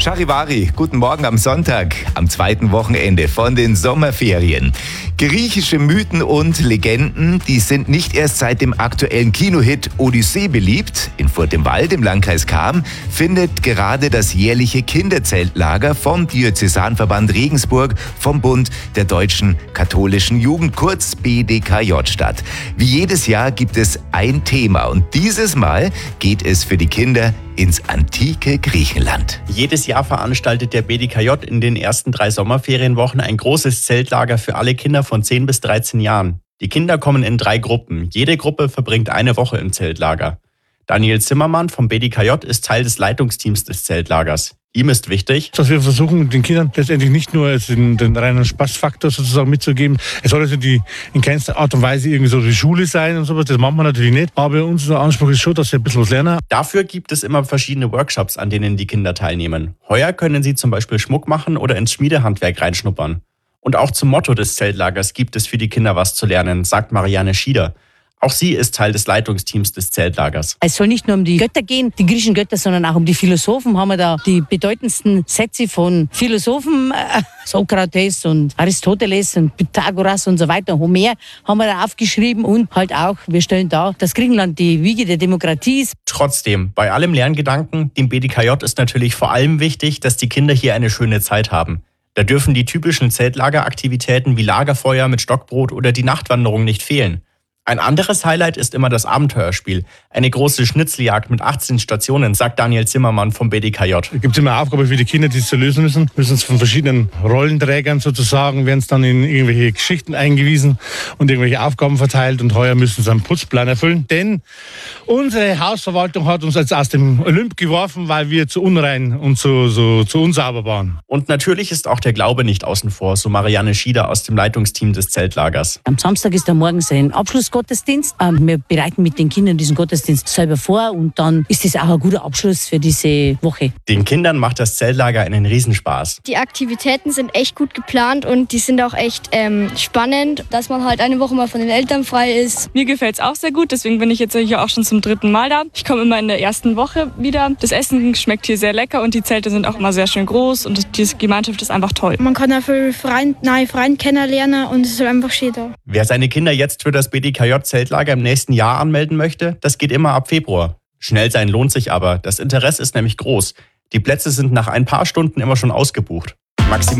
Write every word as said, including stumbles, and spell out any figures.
Charivari, guten Morgen am Sonntag, am zweiten Wochenende von den Sommerferien. Griechische Mythen und Legenden, die sind nicht erst seit dem aktuellen Kinohit Odyssee beliebt. In Furt im Wald im Landkreis Cham findet gerade das jährliche Kinderzeltlager vom Diözesanverband Regensburg vom Bund der Deutschen Katholischen Jugend, kurz B D K J, statt. Wie jedes Jahr gibt es ein Thema und dieses Mal geht es für die Kinder ins antike Griechenland. Jedes Jahr veranstaltet der B D K J in den ersten drei Sommerferienwochen ein großes Zeltlager für alle Kinder von zehn bis dreizehn Jahren. Die Kinder kommen in drei Gruppen. Jede Gruppe verbringt eine Woche im Zeltlager. Daniel Zimmermann vom B D K J ist Teil des Leitungsteams des Zeltlagers. Ihm ist wichtig, dass wir versuchen, den Kindern letztendlich nicht nur den, den reinen Spaßfaktor sozusagen mitzugeben. Es soll also die, in keinster Art und Weise irgendwie so die Schule sein und sowas. Das machen wir natürlich nicht. Aber unser Anspruch ist schon, dass sie ein bisschen was lernen. Dafür gibt es immer verschiedene Workshops, an denen die Kinder teilnehmen. Heuer können sie zum Beispiel Schmuck machen oder ins Schmiedehandwerk reinschnuppern. Und auch zum Motto des Zeltlagers gibt es für die Kinder was zu lernen, sagt Marianne Schieder. Auch sie ist Teil des Leitungsteams des Zeltlagers. Es soll nicht nur um die Götter gehen, die griechischen Götter, sondern auch um die Philosophen. Haben wir da die bedeutendsten Sätze von Philosophen, äh, Sokrates und Aristoteles und Pythagoras und so weiter. Homer haben wir da aufgeschrieben und halt auch, wir stellen dar, dass Griechenland die Wiege der Demokratie ist. Trotzdem, bei allem Lerngedanken, dem B D K J ist natürlich vor allem wichtig, dass die Kinder hier eine schöne Zeit haben. Da dürfen die typischen Zeltlageraktivitäten wie Lagerfeuer mit Stockbrot oder die Nachtwanderung nicht fehlen. Ein anderes Highlight ist immer das Abenteuerspiel. Eine große Schnitzeljagd mit achtzehn Stationen, sagt Daniel Zimmermann vom B D K J. Es gibt immer eine Aufgabe für die Kinder, die es zu lösen müssen. Müssen es von verschiedenen Rollenträgern sozusagen, werden es dann in irgendwelche Geschichten eingewiesen und irgendwelche Aufgaben verteilt. Und heuer müssen sie einen Putzplan erfüllen. Denn unsere Hausverwaltung hat uns jetzt aus dem Olymp geworfen, weil wir zu unrein und zu, so, zu unsauber waren. Und natürlich ist auch der Glaube nicht außen vor, so Marianne Schieder aus dem Leitungsteam des Zeltlagers. Am Samstag ist dann morgens ein Abschlussgottesdienst. Wir bereiten mit den Kindern diesen Gottesdienst selber vor und dann ist das auch ein guter Abschluss für diese Woche. Den Kindern macht das Zeltlager einen Riesenspaß. Die Aktivitäten sind echt gut geplant und die sind auch echt ähm, spannend, dass man halt eine Woche mal von den Eltern frei ist. Mir gefällt es auch sehr gut, deswegen bin ich jetzt hier auch schon zum dritten Mal da. Ich komme immer in der ersten Woche wieder. Das Essen schmeckt hier sehr lecker und die Zelte sind auch immer sehr schön groß und die Gemeinschaft ist einfach toll. Man kann ja viele Freund, neue Freunde kennenlernen und es ist einfach schön da. Wer seine Kinder jetzt für das B D K J-Zeltlager im nächsten Jahr anmelden möchte, das geht immer ab Februar. Schnell sein lohnt sich aber, das Interesse ist nämlich groß. Die Plätze sind nach ein paar Stunden immer schon ausgebucht. Maxim